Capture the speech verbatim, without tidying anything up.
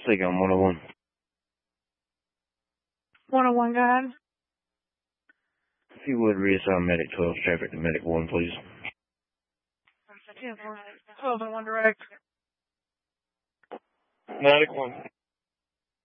Take on one oh one. one oh one, go ahead. If you would, reassign Medic twelve traffic to Medic one, please. twelve and one direct. Medic one.